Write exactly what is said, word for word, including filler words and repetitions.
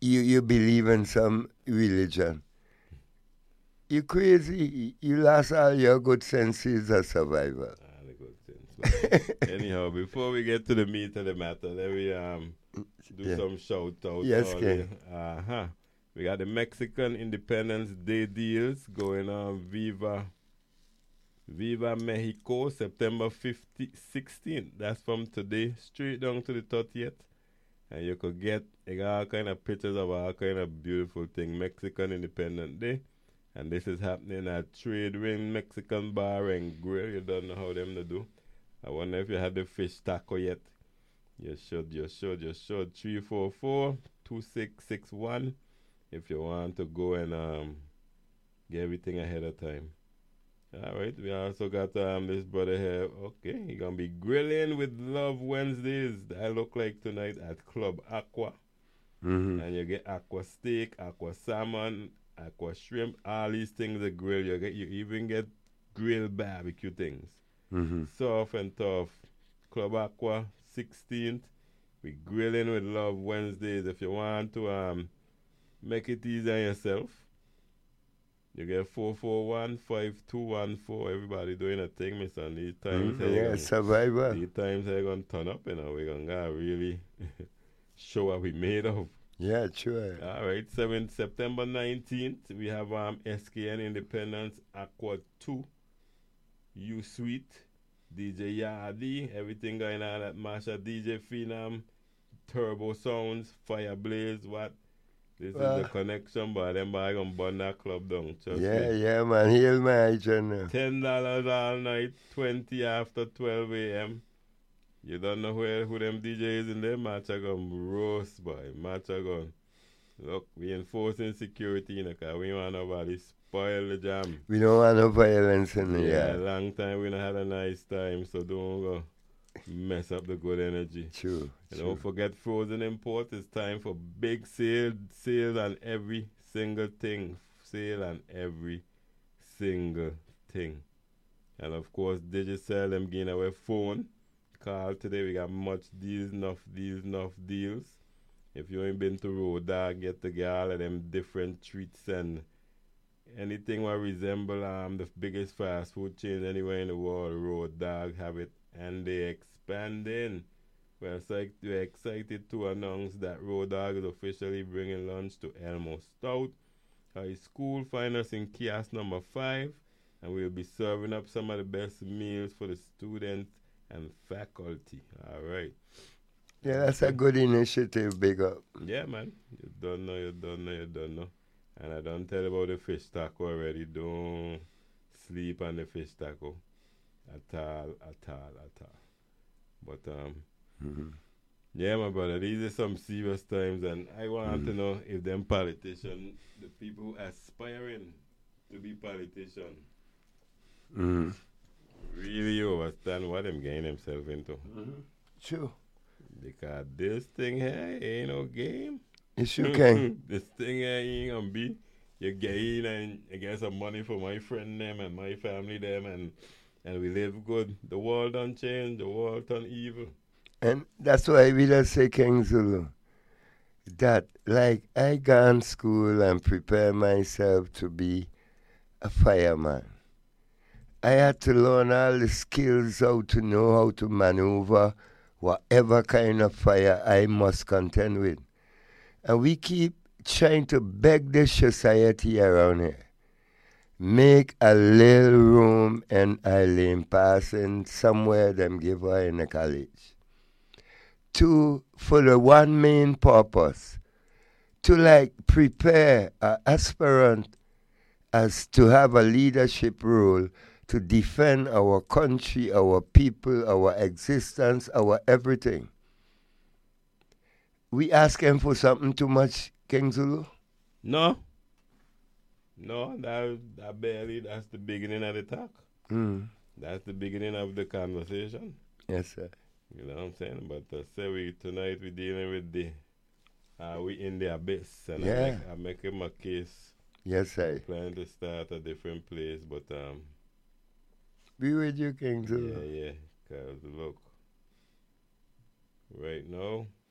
you, you believe in some religion. You crazy. You lost all your good senses as a survivor. Ah, the good sense. But anyhow, before we get to the meat of the matter, let me um do Yeah. some shout outs. Yes, King. Uh huh. We got the Mexican Independence Day deals going on. Viva Viva Mexico, September fifteenth, sixteenth. That's from today, straight down to the thirtieth. And you could get you got all kind of pictures of all kind of beautiful thing. Mexican Independence Day. And this is happening at Trade Ring Mexican Bar and Grill. You don't know how them to do. I wonder if you had the fish taco yet. You should, you should, you should. three four four, two six six one if you want to go and um get everything ahead of time. All right, we also got um this brother here. Okay, he gonna be grilling with Love Wednesdays. I look like tonight at Club Aqua, Mm-hmm. and you get aqua steak, aqua salmon, aqua shrimp. All these things are grilled. You get you even get grilled barbecue things, Mm-hmm. soft and tough. Club Aqua, sixteenth. We grilling with Love Wednesdays. If you want to um make it easy on yourself. You get four four one, five two one four. Everybody doing a thing, Miss son. These times Mm-hmm. are Yeah, gonna, survivor. these times are gonna turn up, you know. We're gonna really show what we made of. Yeah, sure. All right, seventh September nineteenth, we have um S K N Independence Aqua two, U Suite, D J Yardi, everything going on at Masha, D J Phenom, Turbo Sounds, Fire Blaze, what? This Well, is the connection, but them boy gonna burn that club down. Trust yeah, me. yeah, man. Heal my agent. Ten dollars all night, twenty after twelve a m. You don't know where who them D Js in there. Match are gonna roast, boy. Match are gonna look. We enforcing security, you know, 'cause we want nobody spoil the jam. We don't want no violence in the Yeah, yard. long time we not had a nice time, so don't go mess up the good energy. True. And true. don't forget Frozen Import. It's time for big sale, sale on every single thing. Sale on every single thing. And of course, Digicel, them giving away phone. Call today, we got much deals, enough deals, enough deals. If you ain't been to Road Dog, get to get all of them different treats and anything that resemble um the biggest fast food chain anywhere in the world. Road Dog have it, and they expanding. We're excited, we're excited to announce that Road Dog is officially bringing lunch to Elmo Stout High School. Find us in kiosk number five, and we'll be serving up some of the best meals for the students and faculty. All right. Yeah, that's a good initiative, big up. Yeah, man. You don't know, you don't know, you don't know. And I don't tell you about the fish taco already. Don't sleep on the fish taco at all, at all, at all. But um, Mm-hmm. yeah, my brother, these are some serious times, and I want Mm. to know if them politicians, the people who aspiring to be politicians, Mm. really understand what them getting themselves into. Mm-hmm. True. Because this thing here ain't no game. You sure can. This thing here ain't gonna be. You get in and you get some money for my friend them and my family them, and and we live good. The world don't change. The world turn evil. And that's why we just say, King Zulu, that like I gone school and prepare myself to be a fireman. I had to learn all the skills how to know how to maneuver whatever kind of fire I must contend with. And we keep trying to beg the society around here. Make a little room in Eileen Passing somewhere them give her in the college. To, for the one main purpose, to like prepare an aspirant as to have a leadership role to defend our country, our people, our existence, our everything. We asking for something too much, King Zulu? No. No, that, that barely, that's the beginning of the talk. Mm. That's the beginning of the conversation. Yes, sir. You know what I'm saying? But uh, say we tonight we dealing with the, uh, we in the abyss. And Yeah. I make, I make him a case. Yes, sir. Planning to start a different place, but um, Be with you, King Zulu. yeah, yeah. Cause look, right now